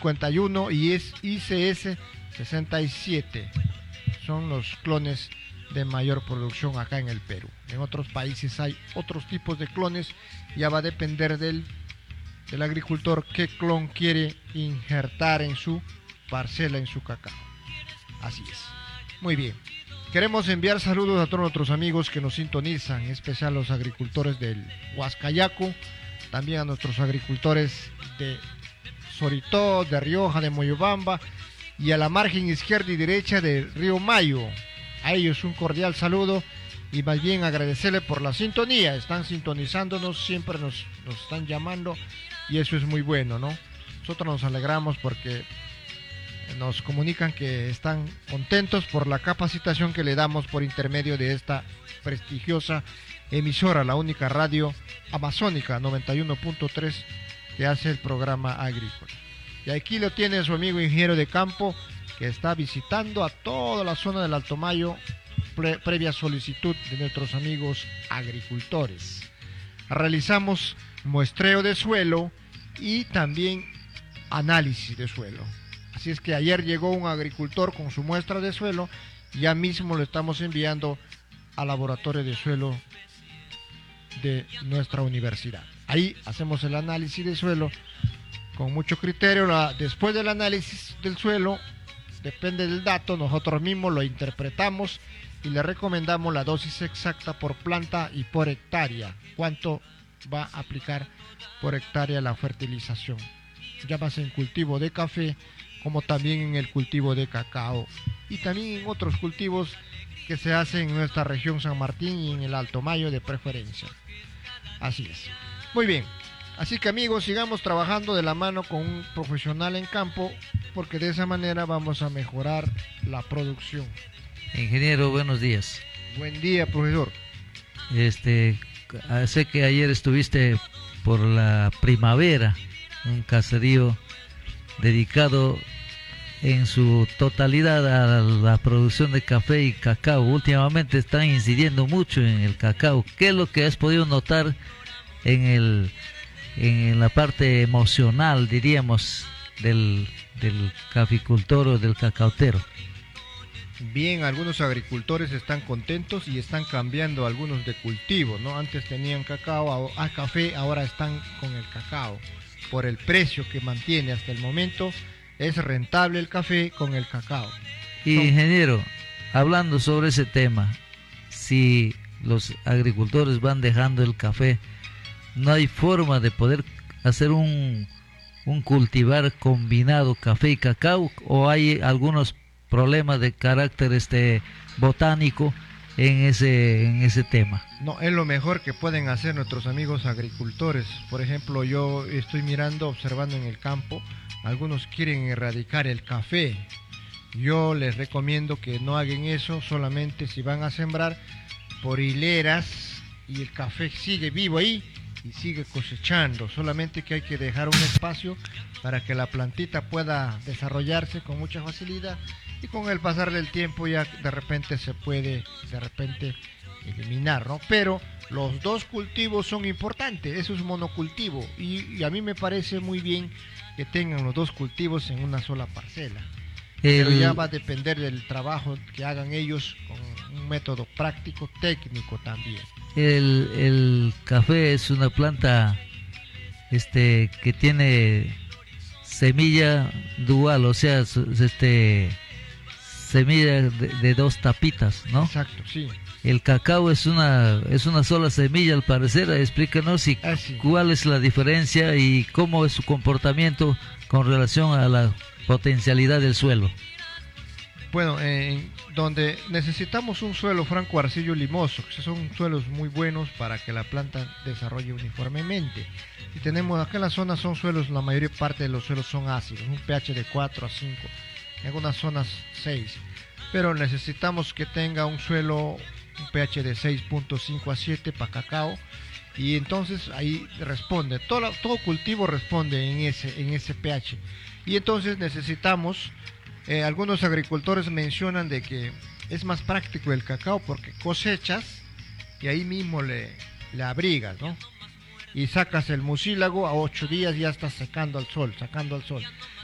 51 y es ICS 67. Son los clones de mayor producción acá en el Perú. En otros países hay otros tipos de clones, ya va a depender del agricultor qué clon quiere injertar en su parcela, en su cacao. Así es. Muy bien. Queremos enviar saludos a todos nuestros amigos que nos sintonizan, en especial los agricultores del Huascayacu, también a nuestros agricultores de Soritó, de Rioja, de Moyobamba y a la margen izquierda y derecha del río Mayo. A ellos un cordial saludo y más bien agradecerles por la sintonía. Están sintonizándonos, siempre nos están llamando y eso es muy bueno, ¿no? Nosotros nos alegramos porque nos comunican que están contentos por la capacitación que le damos por intermedio de esta prestigiosa emisora, la única radio amazónica 91.3 que hace el programa agrícola. Y aquí lo tiene su amigo ingeniero de campo que está visitando a toda la zona del Alto Mayo previa solicitud de nuestros amigos agricultores. Realizamos muestreo de suelo y también análisis de suelo. Así es que ayer llegó un agricultor con su muestra de suelo, ya mismo lo estamos enviando al laboratorio de suelo de nuestra universidad. Ahí hacemos el análisis de suelo con mucho criterio. Después del análisis del suelo, depende del dato, nosotros mismos lo interpretamos y le recomendamos la dosis exacta por planta y por hectárea, cuánto va a aplicar por hectárea la fertilización, ya más en cultivo de café como también en el cultivo de cacao y también en otros cultivos que se hacen en nuestra región San Martín y en el Alto Mayo de preferencia. Así es. Muy bien, así que amigos, sigamos trabajando de la mano con un profesional en campo porque de esa manera vamos a mejorar la producción. Ingeniero, buenos días. Buen día, profesor. Sé que ayer estuviste por la primavera, un caserío dedicado en su totalidad a la producción de café y cacao. Últimamente están incidiendo mucho en el cacao. ¿Qué es lo que has podido notar en la parte emocional, diríamos, del caficultor o del cacautero? Bien, algunos agricultores están contentos y están cambiando algunos de cultivo, ¿no? Antes tenían café, ahora están con el cacao. Por el precio que mantiene hasta el momento, es rentable el café con el cacao. Ingeniero, hablando sobre ese tema, si los agricultores van dejando el café, ¿no hay forma de poder hacer un cultivar combinado café y cacao? ¿O hay algunos problemas de carácter botánico en ese tema? No, es lo mejor que pueden hacer nuestros amigos agricultores. Por ejemplo, yo estoy observando en el campo, algunos quieren erradicar el café. Yo les recomiendo que no hagan eso, solamente si van a sembrar por hileras y el café sigue vivo ahí y sigue cosechando. Solamente que hay que dejar un espacio para que la plantita pueda desarrollarse con mucha facilidad y con el pasar del tiempo ya de repente se puede eliminar, ¿no? Pero los dos cultivos son importantes, eso es monocultivo y a mí me parece muy bien que tengan los dos cultivos en una sola parcela. Pero ya va a depender del trabajo que hagan ellos con un método práctico, técnico también. El café es una planta que tiene semilla dual, o sea, semilla de dos tapitas, ¿no? Exacto, sí. El cacao es una sola semilla al parecer. Explícanos cuál es la diferencia y cómo es su comportamiento con relación a la potencialidad del suelo. Bueno, donde necesitamos un suelo franco arcillo limoso, que son suelos muy buenos para que la planta desarrolle uniformemente. Y tenemos acá en la zona son suelos, la mayor parte de los suelos son ácidos, un pH de 4 a 5, en algunas zonas 6. Pero necesitamos que tenga un suelo, un pH de 6.5 a 7 para cacao. Y entonces ahí responde, todo cultivo responde en ese pH. Y entonces necesitamos, algunos agricultores mencionan de que es más práctico el cacao porque cosechas y ahí mismo le abrigas, ¿no? Y sacas el mucílago, a 8 días ya estás sacando al sol.